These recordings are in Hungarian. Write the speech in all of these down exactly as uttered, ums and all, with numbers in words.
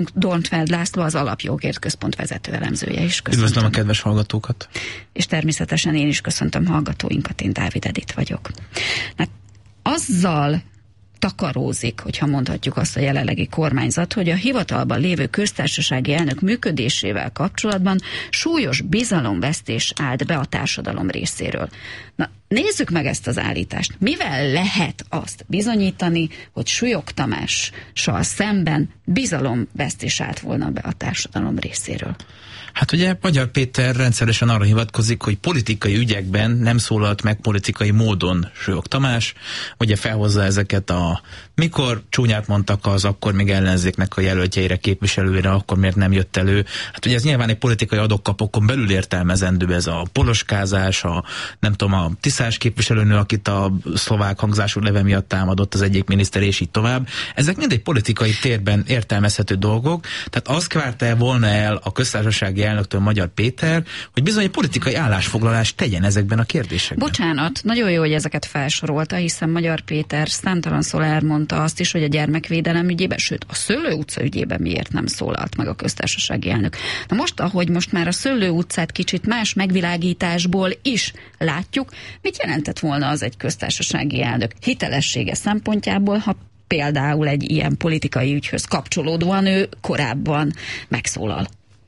Dornfeld László, az Alapjogért Központ vezető elemzője is. Köszöntöm. Üdvözlöm a kedves hallgatókat. És természetesen én is köszöntöm hallgatóinkat, én Dávid Edith vagyok. Hát azzal takarózik, hogyha mondhatjuk azt a jelenlegi kormányzat, hogy a hivatalban lévő köztársasági elnök működésével kapcsolatban súlyos bizalomvesztés állt be a társadalom részéről. Na, nézzük meg ezt az állítást. Mivel lehet azt bizonyítani, hogy Súlyog Tamással szemben bizalomvesztés állt volna be a társadalom részéről? Hát ugye Magyar Péter rendszeresen arra hivatkozik, hogy politikai ügyekben nem szólalt meg politikai módon Súlyog Tamás. Ugye felhozza ezeket a, mikor csúnyát mondtak az akkor még ellenzéknek a jelöltjeire, képviselőire, akkor miért nem jött elő. Hát ugye ez nyilván egy politikai adokkapokon belül értelmezendő, ez a poloskázás, a nem tudom, a tiszás képviselőnő, akit a szlovák hangzású neve miatt támadott az egyik miniszter, és így tovább. Ezek mind egy politikai térben értelmezhető dolgok. Tehát azt várta volna el a köztársasági elnöktől Magyar Péter, hogy bizony egy politikai állásfoglalást tegyen ezekben a kérdésekben. Bocsánat, nagyon jó, hogy ezeket felsorolta, hiszen Magyar Péter számtalanszor elmondta azt is, hogy a gyermekvédelem ügyében, sőt a Szőlő utca ügyében miért nem szólalt meg a köztársasági elnök. Na most, ahogy most már a Szőlő utcát kicsit más megvilágításból is látjuk, mit jelentett volna az egy köztársasági elnök hitelessége szempontjából, ha például egy ilyen politikai ügyhöz kapcsolódóan ő korábban megszólal?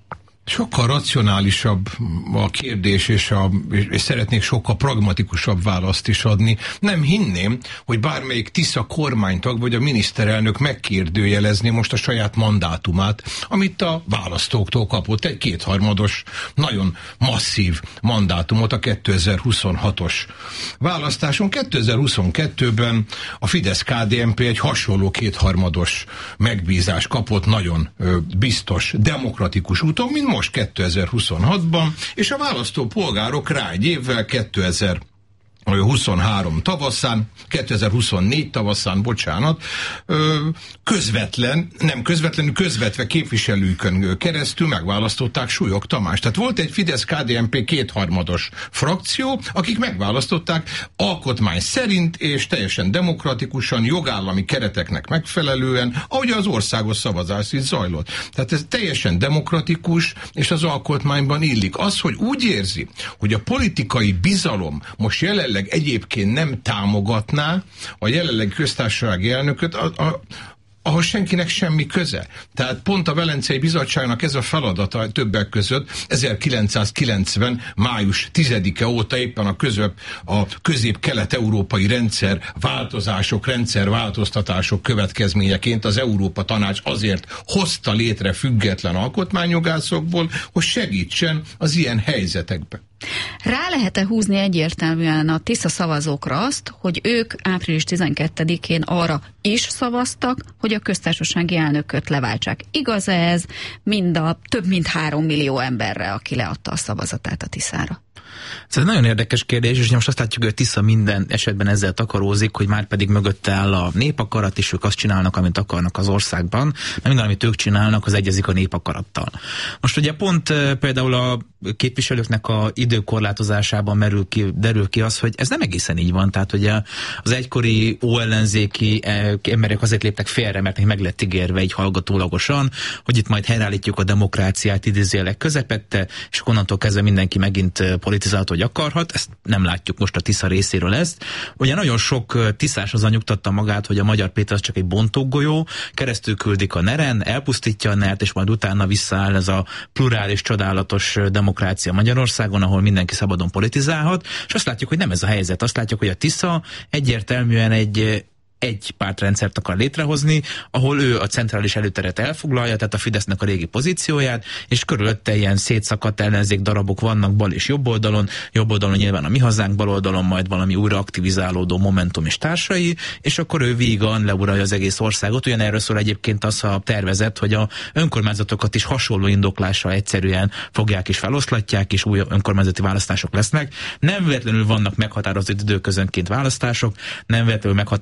Sokkal racionálisabb a kérdés, és, a, és, és szeretnék sokkal pragmatikusabb választ is adni. Nem hinném, hogy bármelyik Tisza kormánytag vagy a miniszterelnök megkérdőjelezné most a saját mandátumát, amit a választóktól kapott, egy kétharmados, nagyon masszív mandátumot a kétezer-huszonhatos választáson. kétezer-huszonkettőben a Fidesz-ká dé en pé egy hasonló kétharmados megbízást kapott, nagyon ö, biztos, demokratikus úton, mint most kétezer-huszonhatban, és a választópolgárok rá egy évvel kétezer-huszonhárom tavaszán, kétezer-huszonnégy tavaszán, bocsánat, közvetlen, nem közvetlenül, közvetve képviselőkön keresztül megválasztották Súlyog Tamást. Tehát volt egy Fidesz-ká dé en pé kétharmados frakció, akik megválasztották alkotmány szerint és teljesen demokratikusan, jogállami kereteknek megfelelően, ahogy az országos szavazás így zajlott. Tehát ez teljesen demokratikus, és az alkotmányban illik. Az, hogy úgy érzi, hogy a politikai bizalom most jelenleg egyébként nem támogatná a jelenlegi köztársasági elnököt, a, a, ahhoz senkinek semmi köze. Tehát pont a Velencei Bizottságnak ez a feladata többek között ezerkilencszázkilencven. május tizedike óta éppen a, közöp, a közép-kelet-európai rendszer változások, rendszerváltoztatások következményeként az Európa Tanács azért hozta létre független alkotmányjogászokból, hogy segítsen az ilyen helyzetekbe. Rá lehet-e húzni egyértelműen a Tisza szavazókra azt, hogy ők április tizenkettedikén arra is szavaztak, hogy a köztársasági elnököt leváltsák? Igaz ez mind a több mint három millió emberre, aki leadta a szavazatát a Tiszára? Ez egy nagyon érdekes kérdés, és most azt látjuk, hogy a Tisza minden esetben ezzel takarózik, hogy már pedig mögötte áll a népakarat, és ők azt csinálnak, amit akarnak az országban, mert minden, amit ők csinálnak, az egyezik a népakarattal. Most ugye pont e, például a képviselőknek a időkorlátozásában merül ki, derül ki az, hogy ez nem egészen így van. Tehát ugye az egykori óellenzéki e, emberek azért léptek félre, mert meg lett ígérve így hallgatólagosan, hogy itt majd helyreállítjuk a demokráciát idézőjelek közepette, és onnantól kezdve mindenki megint politizált, hogy akarhat. Ezt nem látjuk most a Tisza részéről ezt. Ugye nagyon sok tiszás az nyugtatta magát, hogy a Magyar Péter az csak egy bontógolyó, keresztül küldik a neren, elpusztítja a nert, és majd utána visszaáll ez a plurális, csodálatos demokrácia Magyarországon, ahol mindenki szabadon politizálhat, és azt látjuk, hogy nem ez a helyzet. Azt látjuk, hogy a Tisza egyértelműen egy egy pártrendszert akar létrehozni, ahol ő a centrális előteret elfoglalja, tehát a Fidesznek a régi pozícióját, és körülötte ilyen szétszakadt ellenzék darabok vannak bal és jobb oldalon, jobb oldalon nyilván a Mi Hazánk, bal oldalon majd valami újra aktivizálódó Momentum és társai, és akkor ő vígan leuralja az egész országot. Ugyanerről szól egyébként az a tervezet, hogy a önkormányzatokat is hasonló indoklással egyszerűen fogják és feloszlatják, és új önkormányzati választások lesznek. Nem véletlenül vannak meghatározott időközönként választások, nem véletlenül meghatározott idő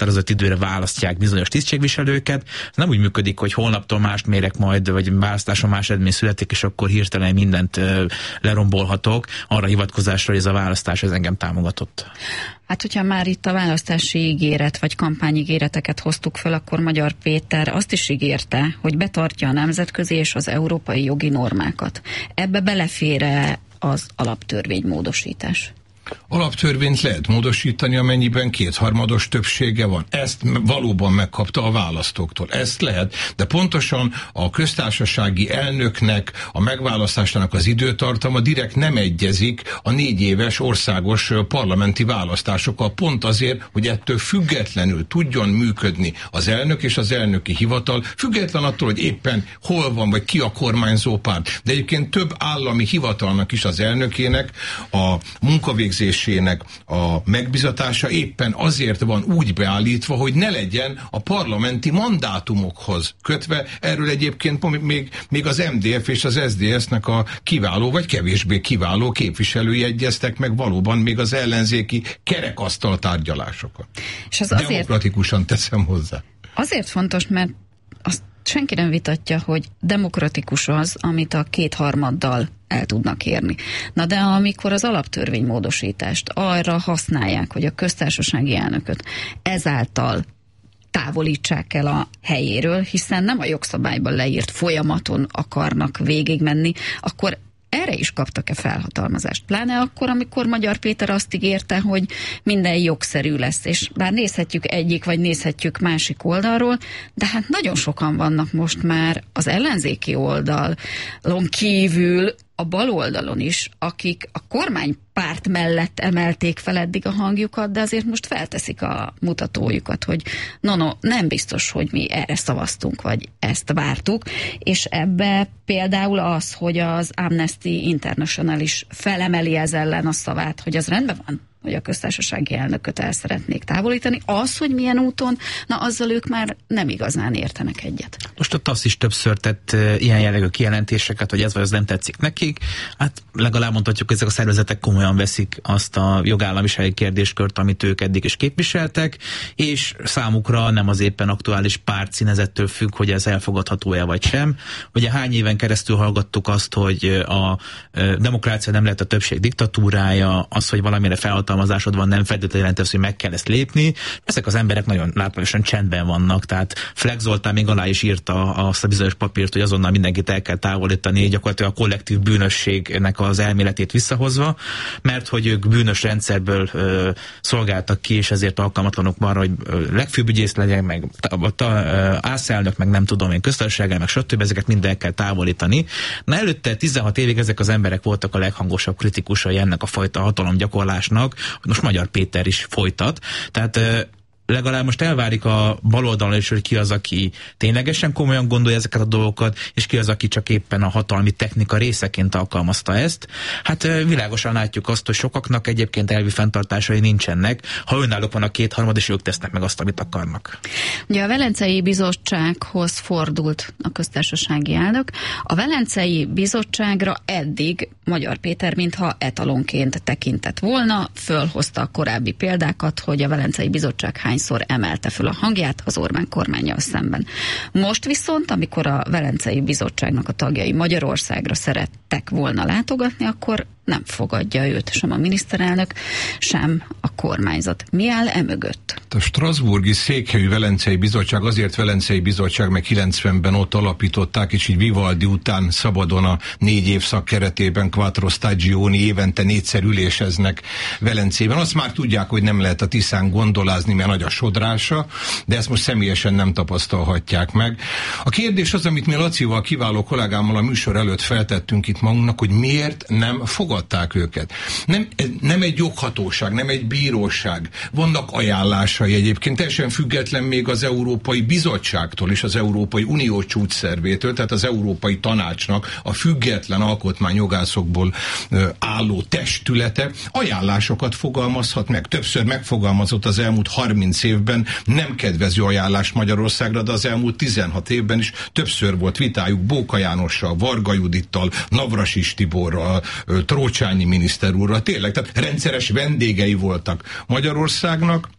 előre választják bizonyos tisztségviselőket. Ez nem úgy működik, hogy holnaptól mást mérek majd, vagy választáson más eredmény születik, és akkor hirtelen mindent lerombolhatok arra hivatkozásra, hogy ez a választás ez engem támogatott. Hát, hogyha már itt a választási ígéret vagy kampányígéreteket hoztuk fel, akkor Magyar Péter azt is ígérte, hogy betartja a nemzetközi és az európai jogi normákat. Ebbe belefér az alaptörvénymódosítás? Alaptörvényt lehet módosítani, amennyiben kétharmados többsége van. Ezt valóban megkapta a választóktól. Ezt lehet, de pontosan a köztársasági elnöknek, a megválasztásának az időtartama direkt nem egyezik a négy éves országos parlamenti választásokkal. Pont azért, hogy ettől függetlenül tudjon működni az elnök és az elnöki hivatal, független attól, hogy éppen hol van, vagy ki a kormányzó párt. De egyébként több állami hivatalnak is az elnökének a munkavégzés a megbizatása éppen azért van úgy beállítva, hogy ne legyen a parlamenti mandátumokhoz kötve. Erről egyébként még, még az em dé ef és az es zé dé es-nek a kiváló vagy kevésbé kiváló képviselői egyeztek meg valóban még az ellenzéki kerekasztal tárgyalásokon. És az azért, demokratikusan teszem hozzá. Azért fontos, mert azt senki nem vitatja, hogy demokratikus az, amit a kétharmaddal el tudnak érni. Na de amikor az alaptörvénymódosítást arra használják, hogy a köztársasági elnököt ezáltal távolítsák el a helyéről, hiszen nem a jogszabályban leírt folyamaton akarnak végigmenni, akkor erre is kaptak-e felhatalmazást? Pláne akkor, amikor Magyar Péter azt ígérte, hogy minden jogszerű lesz, és bár nézhetjük egyik, vagy nézhetjük másik oldalról, de hát nagyon sokan vannak most már az ellenzéki oldalon kívül a bal oldalon is, akik a kormánypárt mellett emelték fel eddig a hangjukat, de azért most felteszik a mutatójukat, hogy no, no, nem biztos, hogy mi erre szavaztunk, vagy ezt vártuk, és ebbe például az, hogy az Amnesty International is felemeli ez ellen a szavát, hogy az rendben van, hogy a köztársasági elnököt el szeretnék távolítani. Az, hogy milyen úton, na azzal ők már nem igazán értenek egyet. Most a TASZ is többször tett uh, ilyen jellegű kijelentéseket, hogy ez vagy az nem tetszik nekik. Hát legalább mondhatjuk, hogy ezek a szervezetek komolyan veszik azt a jogállamisági kérdéskört, amit ők eddig is képviseltek, és számukra nem az éppen aktuális párt színezettől függ, hogy ez elfogadható-e vagy sem. Ugye hány éven keresztül hallgattuk azt, hogy a demokrácia nem lehet a többség diktatúrája, az, hogy valamire felhatalmazásod van, nem feltétlenül jelenti azt, hogy meg kell ezt lépni. Ezek az emberek nagyon látványosan csendben vannak, tehát Fleck Zoltán még alá is írta azt a bizonyos papírt, hogy azonnal mindenkit el kell távolítani, gyakorlatilag a kollektív bűnösségnek az elméletét visszahozva, mert hogy ők bűnös rendszerből ö, szolgáltak ki, és ezért alkalmatlanok arra, hogy legfőbb legyen, meg ászelnök, meg nem tudom én, köztársaság, meg stb. Ezeket mind el kell távolítani. Na előtte tizenhat évig ezek az emberek voltak a leghangosabb kritikusai ennek a fajta hatalomgyakorlásnak, hogy most Magyar Péter is folytat. Tehát legalább most elvárik a baloldalon is, hogy ki az, aki ténylegesen komolyan gondolja ezeket a dolgokat, és ki az, aki csak éppen a hatalmi technika részeként alkalmazta ezt. Hát világosan látjuk azt, hogy sokaknak egyébként elvi fenntartásai nincsenek, ha önállók van a kétharmad, és ők tesznek meg azt, amit akarnak. Ugye a Velencei Bizottsághoz fordult a köztársasági elnök. A Velencei Bizottságra eddig Magyar Péter mintha etalonként tekintett volna, fölhozta a korábbi példákat, hogy a Velencei Bizottság hányszor emelte föl a hangját az Orbán kormánnyal szemben. Most viszont, amikor a Velencei Bizottságnak a tagjai Magyarországra szerettek volna látogatni, akkor nem fogadja őt sem a miniszterelnök, sem a kormányzat. Mi áll emögött? A strasbourgi székhelyű Velencei Bizottság azért Velencei Bizottság, meg kilencvenben ott alapították, és így Vivaldi után szabadon a négy évszak keretében Quattro Stagioni évente négyszer üléseznek Velencében. Azt már tudják, hogy nem lehet a Tiszán gondolázni, mert nagy a sodrása, de ezt most személyesen nem tapasztalhatják meg. A kérdés az, amit mi Lacival, kiváló kollégámmal a műsor előtt feltettünk itt magunknak, hogy miért nem fogadták őket. Nem, nem egy joghatóság, nem egy bíróság. Vannak ajánlásai egyébként, teljesen független még az Európai Bizottságtól és az Európai Unió csúcsszervétől, tehát az Európai Tanácsnak a független alkotmányjogászokból ö, álló testülete ajánlásokat fogalmazhat meg. Többször megfogalmazott az elmúlt harminc évben nem kedvező ajánlás Magyarországra, de az elmúlt tizenhat évben is többször volt vitájuk Bóka Jánossal, Varga Judittal, Navrasis Tiborral, Trócsányi miniszter úrral. Tényleg, tehát rendszeres vendégei voltak Magyarországnak,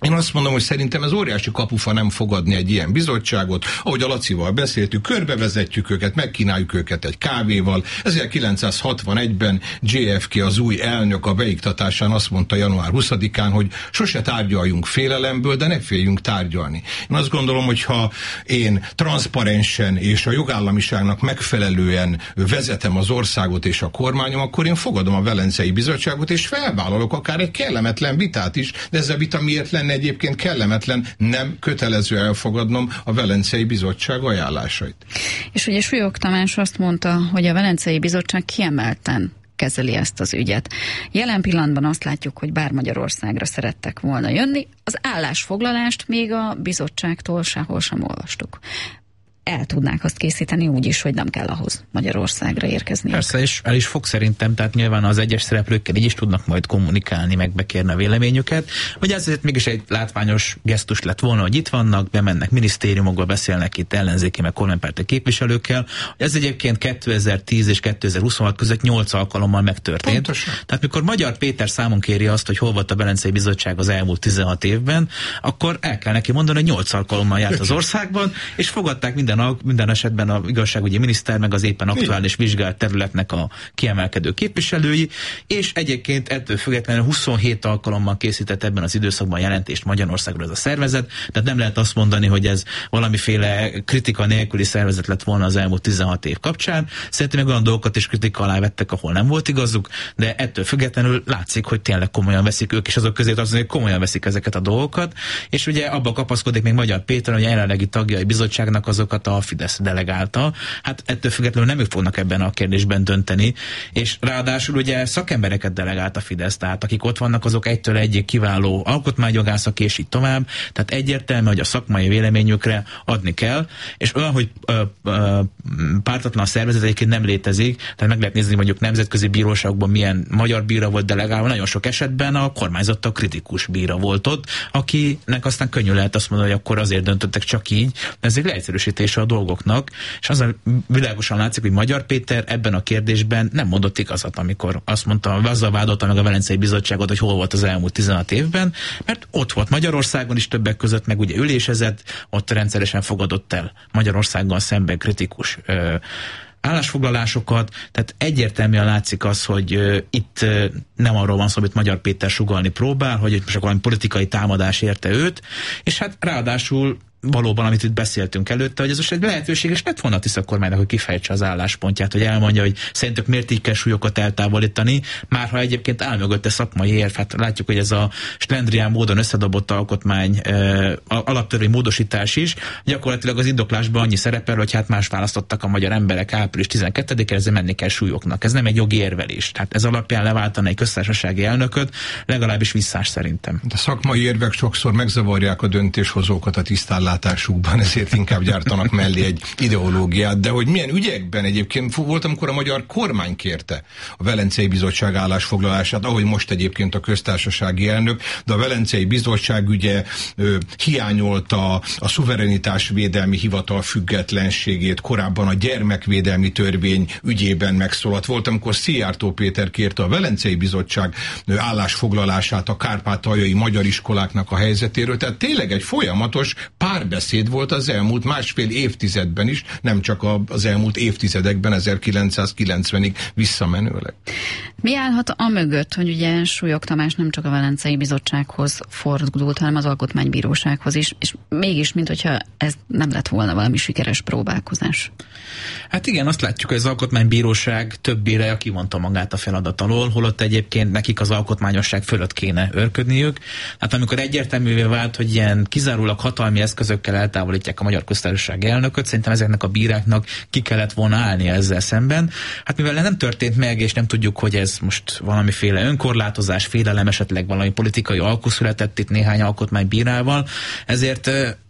Én azt mondom, hogy szerintem ez óriási kapufa nem fogadni egy ilyen bizottságot. Ahogy a Lacival beszéltük, körbevezetjük őket, megkínáljuk őket egy kávéval. ezerkilencszázhatvanegyben dzsé ef ká, az új elnök a beiktatásán azt mondta január huszadikán, hogy sose tárgyaljunk félelemből, de ne féljünk tárgyalni. Én azt gondolom, hogy ha én transzparensen és a jogállamiságnak megfelelően vezetem az országot és a kormányom, akkor én fogadom a Velencei Bizottságot, és felvállalok akár egy kellemetlen vitát is, de ez a vita miért lenne egyébként kellemetlen, nem kötelező elfogadnom a Velencei Bizottság ajánlásait. És ugye Súlyog Tamás azt mondta, hogy a Velencei Bizottság kiemelten kezeli ezt az ügyet. Jelen pillanatban azt látjuk, hogy bár Magyarországra szerettek volna jönni, az állásfoglalást még a bizottságtól sehol sem olvastuk. El tudnák azt készíteni úgy is, hogy nem kell ahhoz Magyarországra érkezni. Persze, és el is fog szerintem, tehát nyilván az egyes szereplőkkel így is tudnak majd kommunikálni, meg bekérni a véleményüket, hogy ezért mégis egy látványos gesztus lett volna, hogy itt vannak, bemennek minisztériumokba, beszélnek itt ellenzéki, meg kormánypárti képviselőkkel. Ez egyébként kétezer-tíz és kétezer-huszonhat között nyolc alkalommal megtörtént. Pontosan. Tehát mikor Magyar Péter számon kéri azt, hogy hol volt a Velencei Bizottság az elmúlt tizenhat évben, akkor el kell neki mondani, hogy nyolc alkalommal járt az országban, és fogadták minden minden esetben a igazságügyi miniszter, meg az éppen aktuális vizsgált területnek a kiemelkedő képviselői, és egyébként ettől függetlenül huszonhét alkalommal készített ebben az időszakban jelentést Magyarországról ez a szervezet, tehát nem lehet azt mondani, hogy ez valamiféle kritika nélküli szervezet lett volna az elmúlt tizenhat év kapcsán. Szerintem meg olyan dolgokat is kritika alá vettek, ahol nem volt igazuk, de ettől függetlenül látszik, hogy tényleg komolyan veszik ők, és azok közé tartozik, hogy komolyan veszik ezeket a dolgokat, és ugye abba kapaszkodik még Magyar Péter, hogy a jelenlegi tagjai bizottságnak azokat a Fidesz delegálta. Hát ettől függetlenül nem ők fognak ebben a kérdésben dönteni, és ráadásul ugye szakembereket delegált a Fidesz, tehát akik ott vannak, azok egytől egyik kiváló alkotmányjogászak, és így tovább, tehát egyértelmű, hogy a szakmai véleményükre adni kell, és olyan, hogy ö, ö, pártatlan szervezet egyébként nem létezik, tehát meg lehet nézni, mondjuk nemzetközi bíróságokban milyen magyar bíra volt delegálva, nagyon sok esetben a kormányzattal kritikus bíra volt ott, akinek aztán könnyű lehet azt mondani, hogy akkor azért döntöttek csak így, ez egy leegyszerűsítés a dolgoknak, és azon világosan látszik, hogy Magyar Péter ebben a kérdésben nem mondott igazat, amikor azt mondta, azzal vádolta meg a Velencei Bizottságot, hogy hol volt az elmúlt tizenhat évben, mert ott volt Magyarországon is többek között, meg ugye ülésezett, ott rendszeresen fogadott el Magyarországgal szemben kritikus ö, állásfoglalásokat, tehát egyértelműen látszik az, hogy uh, itt uh, nem arról van szó, amit Magyar Péter sugallni próbál, hogy most valami politikai támadás érte őt, és hát ráadásul valóban, amit itt beszéltünk előtte, hogy ez most egy lehetőséges lett volna a Tisza kormánynak, hogy kifejtse az álláspontját, hogy elmondja, hogy szerintük miért így kell súlyokat eltávolítani, már ha egyébként áll mögötte szakmai érv, hát látjuk, hogy ez a slendrián módon összedobott alkotmány e, alaptörvény módosítás is, gyakorlatilag az indoklásban annyi szerepel, hogy hát más választottak a magyar emberek április tizenkettedikére, ezzel menni kell súlyoknak. Ez nem egy jogi érvelés. Tehát ez alapján leváltani egy köztársasági elnököt, legalábbis visszás szerintem. De szakmai érvek sokszor megzavarják a döntéshozókat a tisztán látásukban, ezért inkább gyártanak mellé egy ideológiát, de hogy milyen ügyekben egyébként volt, amikor a magyar kormány kérte a Velencei Bizottság állásfoglalását, ahogy most egyébként a köztársasági elnök, de a Velencei Bizottság ugye ö, hiányolta a szuverenitásvédelmi hivatal függetlenségét, korábban a gyermekvédelmi törvény ügyében megszólalt. Volt, amikor Szijjártó Péter kérte a Velencei Bizottság állásfoglalását a kárpátaljai magyar iskoláknak a helyzetéről, tehát tényleg egy folyamatos párbeszéd volt az elmúlt másfél évtizedben is, nem csak az elmúlt évtizedekben, ezerkilencszázkilencvenig visszamenőleg. Mi állhat amögött, hogy ugye Súlyog Tamás nem csak a Velencei Bizottsághoz fordult, hanem az Alkotmánybírósághoz is, és mégis, mint hogyha ez nem lett volna valami sikeres próbálkozás? Hát igen, azt látjuk, hogy az Alkotmánybíróság több bírája kivonta magát a feladat alól, holott egyébként nekik az alkotmányosság fölött kéne őrködniük. Hát amikor egyértelművé vált, hogy ilyen kizárólag hatalmi eszközökkel eltávolítják a magyar köztársasági elnököt, szerintem ezeknek a bíráknak ki kellett volna állni ezzel szemben. Hát mivel nem történt meg, és nem tudjuk, hogy ez most valamiféle önkorlátozás, félelem, esetleg valami politikai alkú született itt néhány alkotmánybírával, ezért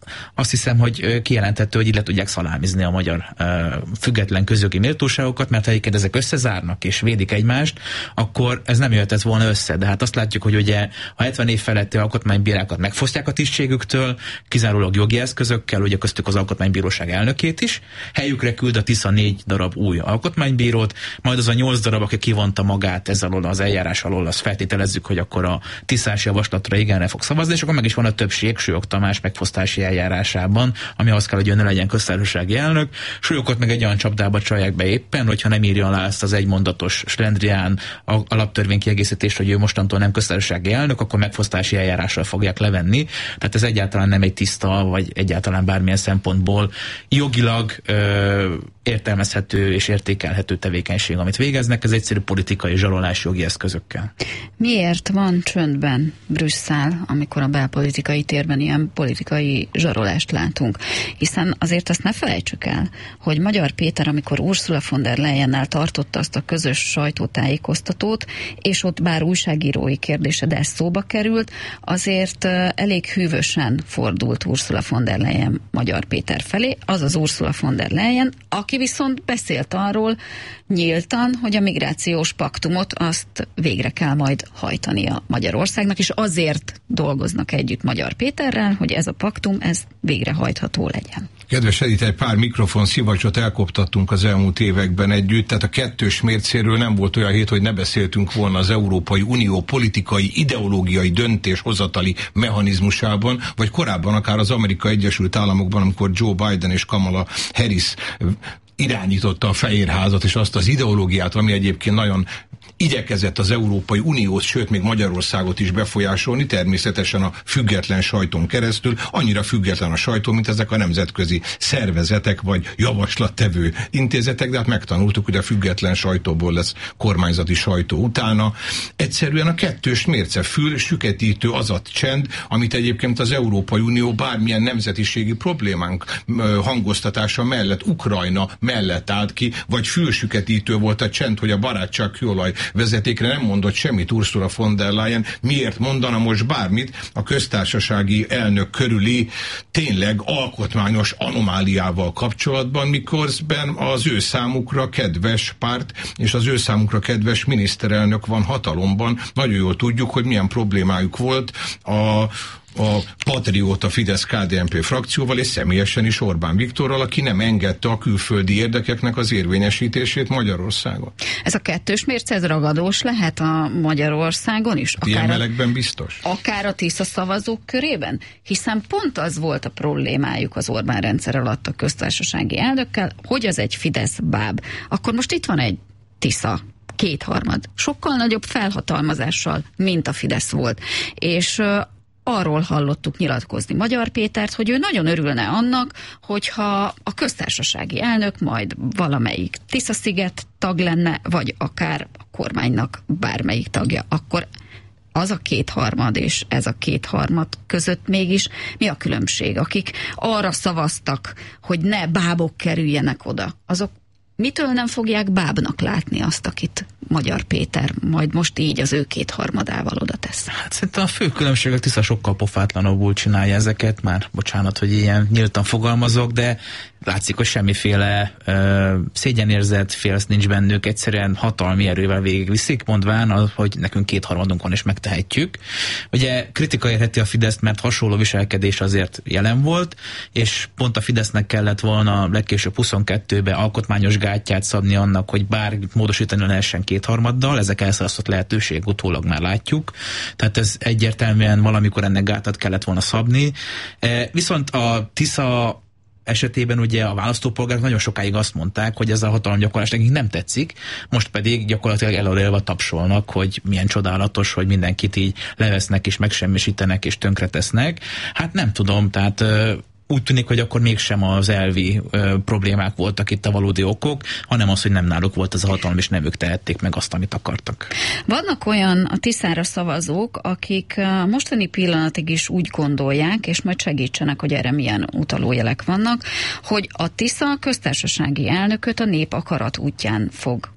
azt hiszem, hogy kijelenthető, hogy így le tudják szalámizni a magyar uh, független közjogi méltóságokat, mert ha egyébként ezek összezárnak és védik egymást, akkor ez nem jöhetett volna össze. De hát azt látjuk, hogy ugye a hetven év feletti alkotmánybírákat megfosztják a tisztségüktől, kizárólag jogi eszközökkel, ugye köztük az alkotmánybíróság elnökét is, helyükre küld a Tisza négy darab új alkotmánybírót, majd az a nyolc darab, aki kivonta magát ez alól az eljárás alól, azt feltételezzük, hogy akkor a tisztás javaslatra igenre fog szavazni, és akkor meg is van a többség Súlyog Tamás megfosztási eljárásában, ami az kell, hogy ő ne legyen köztársasági elnök. Súlyogot meg egy olyan csapdába csalják be éppen, hogyha nem írja alá ezt az egymondatos slendrián alaptörvény kiegészítést, hogy ő mostantól nem köztársasági elnök, akkor megfosztási eljárással fogják levenni. Tehát ez egyáltalán nem egy tiszta, vagy egyáltalán bármilyen szempontból jogilag ö, értelmezhető és értékelhető tevékenység, amit végeznek, ez egyszerű politikai zsarolás jogi eszközökkel. Miért van csöndben Brüsszel, amikor a belpolitikai térben ilyen politikai zsarolást látunk? Hiszen azért azt ne felejtsük el, hogy Magyar Péter, amikor Ursula von der Leyennel tartotta azt a közös sajtótájékoztatót, és ott bár újságírói kérdése, de ez szóba került, azért elég hűvösen fordult Ursula von der Leyen Magyar Péter felé, az az Ursula von der Leyen, aki viszont beszélt arról nyíltan, hogy a migrációs paktumot azt végre kell majd hajtania Magyarországnak, és azért dolgoznak együtt Magyar Péterrel, hogy ez a paktum, ez végrehajtható legyen. Kedves Edith, egy pár mikrofon szivacsot elkoptattunk az elmúlt években együtt, tehát a kettős mércéről nem volt olyan hét, hogy ne beszéltünk volna az Európai Unió politikai, ideológiai döntéshozatali mechanizmusában, vagy korábban akár az Amerikai Egyesült Államokban, amikor Joe Biden és Kamala Harris irányította a Fehérházat, és azt az ideológiát, ami egyébként nagyon igyekezett az Európai Uniót, sőt még Magyarországot is befolyásolni, természetesen a független sajton keresztül, annyira független a sajtó, mint ezek a nemzetközi szervezetek, vagy javaslattevő intézetek, de hát megtanultuk, hogy a független sajtóból lesz kormányzati sajtó utána. Egyszerűen a kettős mérce fül süketítő az a csend, amit egyébként az Európai Unió bármilyen nemzetiségi problémánk hangoztatása mellett, Ukrajna mellett állt ki, vagy fülsüketítő volt a csend, hogy a barátság kőolaj vezetékre nem mondott semmit Ursula von der Leyen. Miért mondana most bármit a köztársasági elnök körüli tényleg alkotmányos anomáliával kapcsolatban, miközben az ő számukra kedves párt és az ő számukra kedves miniszterelnök van hatalomban. Nagyon jól tudjuk, hogy milyen problémájuk volt a a patrióta Fidesz-ká dé en pé frakcióval, és személyesen is Orbán Viktorral, aki nem engedte a külföldi érdekeknek az érvényesítését Magyarországon. Ez a kettős mérce, ez ragadós lehet a Magyarországon is? Akár ilyen melegben biztos? Akár a Tisza szavazók körében? Hiszen pont az volt a problémájuk az Orbán rendszer alatt a köztársasági elnökkel, hogy az egy Fidesz báb. Akkor most itt van egy Tisza kétharmad. Sokkal nagyobb felhatalmazással, mint a Fidesz volt. És arról hallottuk nyilatkozni Magyar Pétert, hogy ő nagyon örülne annak, hogyha a köztársasági elnök majd valamelyik Tisza-sziget tag lenne, vagy akár a kormánynak bármelyik tagja, akkor az a kétharmad és ez a kétharmad között mégis mi a különbség? Akik arra szavaztak, hogy ne bábok kerüljenek oda, azok mitől nem fogják bábnak látni azt, akit Magyar Péter majd most így az ő kétharmadával oda tesz? Hát szerintem a fő különbség, a Tisza sokkal pofátlanabbul csinálja ezeket, már bocsánat, hogy ilyen nyíltan fogalmazok, de látszik, hogy semmiféle ö, szégyenérzet, félsz nincs bennük, egyszerűen hatalmi erővel végigviszik, mondván, hogy nekünk kétharmadunk van és megtehetjük. Ugye kritika érheti a Fideszt, mert hasonló viselkedés azért jelen volt, és pont a Fidesznek kellett volna legkésőbb huszonkettőben alkotmányos gátját szabni annak, hogy bár módosítani lehessen kétharmaddal, ezek elszalasztott lehetőség, utólag már látjuk. Tehát ez egyértelműen valamikor ennek gátat kellett volna szabni. E, viszont a Tisza esetében ugye a választópolgárok nagyon sokáig azt mondták, hogy ez a hatalomgyakorlás nekik nem tetszik, most pedig gyakorlatilag elorélva tapsolnak, hogy milyen csodálatos, hogy mindenkit így levesznek és megsemmisítenek és tönkretesznek. Hát nem tudom, tehát úgy tűnik, hogy akkor mégsem az elvi ö, problémák voltak itt a valódi okok, hanem az, hogy nem náluk volt az a hatalom, és nem ők tehették meg azt, amit akartak. Vannak olyan a Tiszára szavazók, akik a mostani pillanatig is úgy gondolják, és majd segítsenek, hogy erre milyen utalójelek vannak, hogy a Tisza köztársasági elnököt a nép akarat útján fog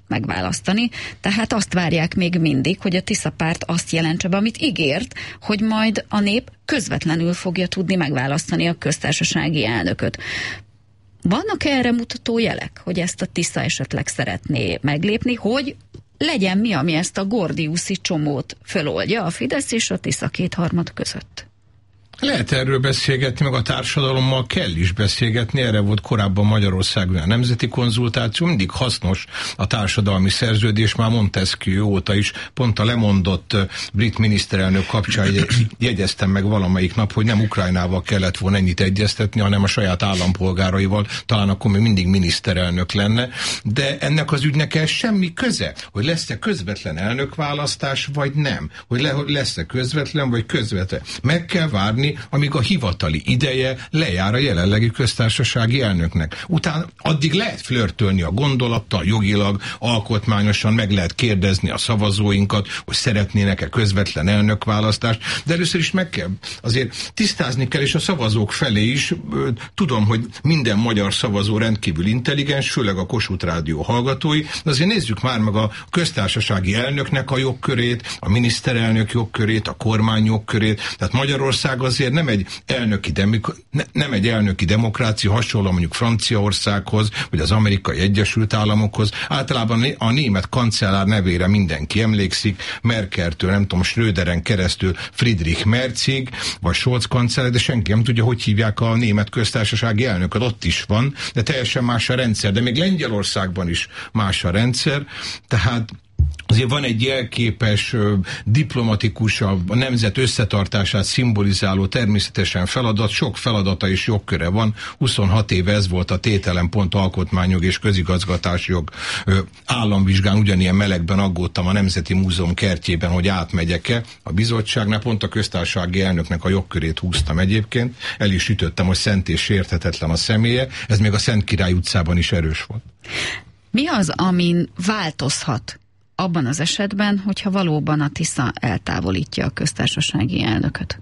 megválasztani, tehát azt várják még mindig, hogy a Tisza párt azt jelentse be, amit ígért, hogy majd a nép közvetlenül fogja tudni megválasztani a köztársasági elnököt. Vannak erre mutató jelek, hogy ezt a Tisza esetleg szeretné meglépni, hogy legyen mi, ami ezt a gordiuszi csomót föloldja a Fidesz és a Tisza kétharmad között? Lehet erről beszélgetni, meg a társadalommal kell is beszélgetni, erre volt korábban Magyarországon a nemzeti konzultáció, mindig hasznos a társadalmi szerződés, már Montesquieu óta is, pont a lemondott brit miniszterelnök kapcsán jegyeztem meg valamelyik nap, hogy nem Ukrajnával kellett volna ennyit egyeztetni, hanem a saját állampolgáraival, talán akkor még mindig miniszterelnök lenne, de ennek az ügynek ez semmi köze, hogy lesz-e közvetlen elnökválasztás, vagy nem, hogy le, lesz-e közvetlen, vagy közvetlen. Meg kell várni, amíg a hivatali ideje lejár a jelenlegi köztársasági elnöknek. Utána addig lehet flörtölni a gondolattal, jogilag, alkotmányosan meg lehet kérdezni a szavazóinkat, hogy szeretnének-e közvetlen elnökválasztást, de először is meg kell, azért tisztázni kell, és a szavazók felé is, tudom, hogy minden magyar szavazó rendkívül intelligens, főleg a Kossuth Rádió hallgatói, de azért nézzük már meg a köztársasági elnöknek a jogkörét, a miniszterelnök jogkörét, a kormány jogkörét, tehát Magyarország azért nem egy elnöki, demik- ne, nem egy elnöki demokrácia, hasonló mondjuk Franciaországhoz, vagy az Amerikai Egyesült Államokhoz. Általában a német kancellár nevére mindenki emlékszik, Merkeltől, nem tudom, Schröderen keresztül Friedrich Merzig, vagy Scholz kancellár, de senki nem tudja, hogy hívják a német köztársasági elnököt. Ott is van, de teljesen más a rendszer. De még Lengyelországban is más a rendszer, tehát azért van egy jelképes, diplomatikus, a nemzet összetartását szimbolizáló természetesen feladat, sok feladata és jogköre van. huszonhat éve ez volt a tételen pont alkotmányjog és közigazgatásjog államvizsgán, ugyanilyen melegben aggódtam a Nemzeti Múzeum kertjében, hogy átmegyek-e a bizottságnál, pont a köztársasági elnöknek a jogkörét húztam egyébként, el is ütöttem, hogy szent és sérthetetlen a személye, ez még a Szent Király utcában is erős volt. Mi az, amin változhat abban az esetben, hogyha valóban a Tisza eltávolítja a köztársasági elnököt?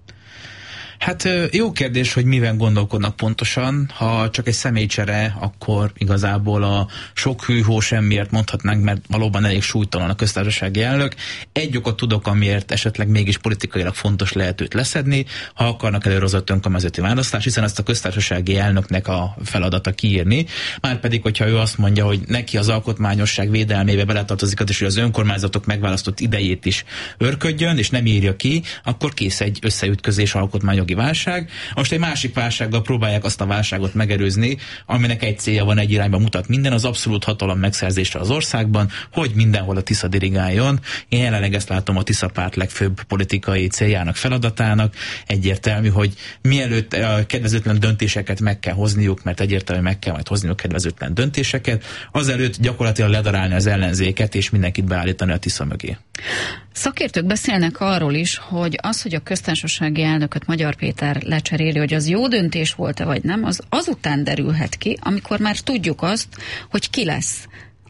Hát jó kérdés, hogy miben gondolkodnak pontosan. Ha csak egy személycsere, akkor igazából a sok hűhó semmiért mondhatnánk, mert valóban elég súlytalan a köztársasági elnök. Egy okot tudok, amiért esetleg mégis politikailag fontos lehet őt leszedni, ha akarnak előrehozott önkormányzati választás, hiszen ezt a köztársasági elnöknek a feladata kiírni. Márpedig, hogyha ő azt mondja, hogy neki az alkotmányosság védelmébe beletartozik, és hogy az önkormányzatok megválasztott idejét is örködjön, és nem írja ki, akkor kész egy összeütközés alkotmányjogi válság. Most egy másik válsággal próbálják azt a válságot megerőzni, aminek egy célja van, egy irányba mutat minden, az abszolút hatalom megszerzésre az országban, hogy mindenhol a Tisza dirigáljon. Én jelenleg ezt látom a Tisza párt legfőbb politikai céljának, feladatának. Egyértelmű, hogy mielőtt a kedvezőtlen döntéseket meg kell hozniuk, mert egyértelmű meg kell majd hozniuk kedvezőtlen döntéseket, azelőtt gyakorlatilag ledarálni az ellenzéket és mindenkit beállítani a Tisza mögé. Szakértők beszélnek arról is, hogy az, hogy a köztársasági elnököt Magyar Péter lecseréli, hogy az jó döntés volt-e vagy nem, az azután derülhet ki, amikor már tudjuk azt, hogy ki lesz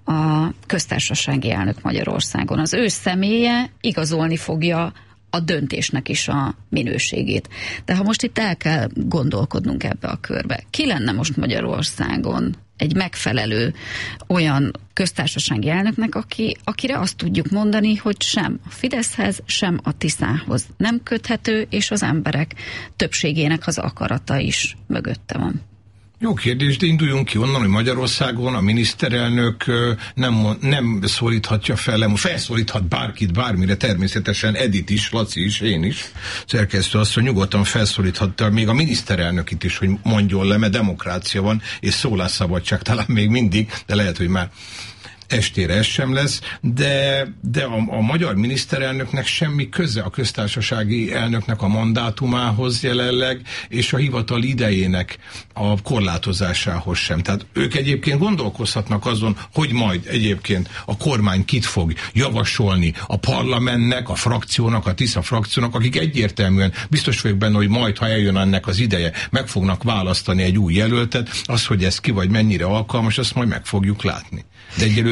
a köztársasági elnök Magyarországon. Az ő személye igazolni fogja a döntésnek is a minőségét. De ha most itt el kell gondolkodnunk ebbe a körbe, ki lenne most Magyarországon egy megfelelő olyan köztársasági elnöknek, aki, akire azt tudjuk mondani, hogy sem a Fideszhez, sem a Tiszához nem köthető, és az emberek többségének az akarata is mögötte van. Jó kérdés, de induljunk ki onnan, hogy Magyarországon a miniszterelnök nem, nem szólíthatja fel, nem felszólíthat bárkit, bármire, természetesen Edit is, Laci is, én is, szerkesztő azt, hogy nyugodtan felszólíthatta még a miniszterelnökit is, hogy mondjon le, mert demokrácia van, és szólásszabadság talán még mindig, de lehet, hogy már estére ez sem lesz, de, de a, a magyar miniszterelnöknek semmi köze a köztársasági elnöknek a mandátumához jelenleg, és a hivatal idejének a korlátozásához sem. Tehát ők egyébként gondolkozhatnak azon, hogy majd egyébként a kormány kit fog javasolni a parlamentnek, a frakciónak, a Tisza frakciónak, akik egyértelműen biztos vagyok benne, hogy majd, ha eljön ennek az ideje, meg fognak választani egy új jelöltet, az, hogy ez ki vagy mennyire alkalmas, azt majd meg fogjuk látni. De egyelőre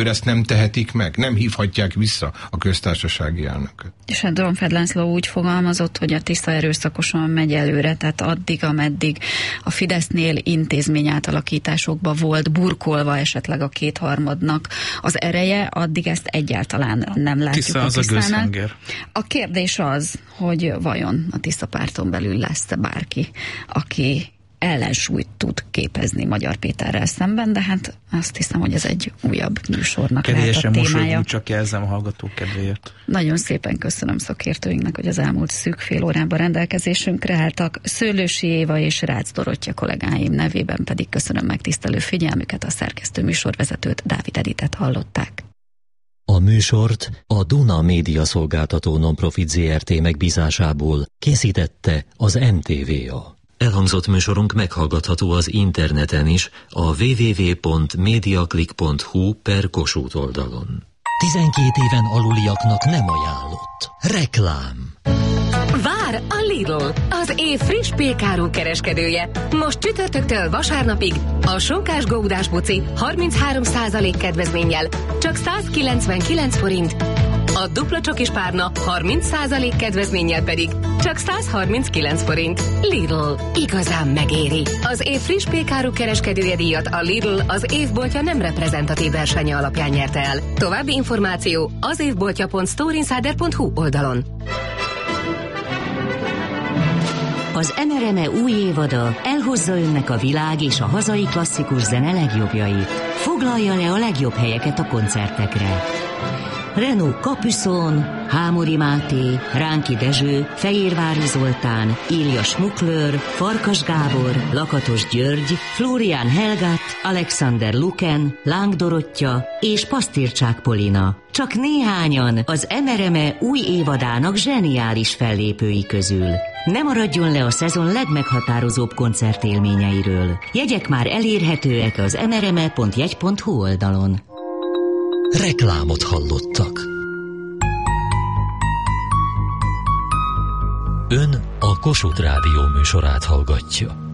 ezt nem tehetik meg, nem hívhatják vissza a köztársasági elnököt. És hát Dronfeld László úgy fogalmazott, hogy a Tisza erőszakosan megy előre, tehát addig, ameddig a Fidesznél intézményátalakításokba volt burkolva esetleg a kétharmadnak az ereje, addig ezt egyáltalán nem látjuk. Tisza az a gőzhenger. A kérdés az, hogy vajon a Tisza párton belül lesz-e bárki, aki ellensúlyt tud képezni Magyar Péterrel szemben, de hát azt hiszem, hogy ez egy újabb műsornak lehet a témája. Mosolygó, csak jelzem a hallgatók kedvéért. Nagyon szépen köszönöm szakértőinknek, hogy az elmúlt szűk fél órában rendelkezésünkre álltak. Szőlősi Éva és Rácz Dorottya kollégáim nevében pedig köszönöm megtisztelő figyelmüket, a szerkesztő műsorvezetőt, Dávid Editet hallották. A műsort a Duna Média Szolgáltató Nonprofit zé er té megbízásából készítette az em té vé á. Elhangzott műsorunk meghallgatható az interneten is a double-u double-u double-u pont mediaclick pont hu per Kossuth oldalon. tizenkét éven aluliaknak nem ajánlott. Reklám. Vár a Lidl, az év friss pékárú kereskedője. Most csütörtöktől vasárnapig a Sókás Góudás buci harminchárom százalék kedvezménnyel csak százkilencvenkilenc forint, a dupla csokis párna harminc százalék kedvezménnyel pedig csak százharminckilenc forint. Lidl, igazán megéri. Az év friss pékárú kereskedője díjat a Lidl az évboltja nem reprezentatív versenye alapján nyerte el. További információ az évboltja pont storeinsider pont hu oldalon. Az em er em e új évada elhozza önnek a világ és a hazai klasszikus zene legjobbjait. Foglalja le a legjobb helyeket a koncertekre. Renaud Capuçon, Hámori Máté, Ránki Dezső, Fejérvári Zoltán, Ilja Schmuckler, Farkas Gábor, Lakatos György, Florian Helgát, Alexander Luken, Láng Dorottya és Pasztircsák Polina. Csak néhányan az em er em e új évadának zseniális fellépői közül. Ne maradjon le a szezon legmeghatározóbb koncertélményeiről. Jegyek már elérhetőek az em er em e pont jegy pont hu oldalon. Reklámot hallottak. Ön a Kossuth Rádió műsorát hallgatja.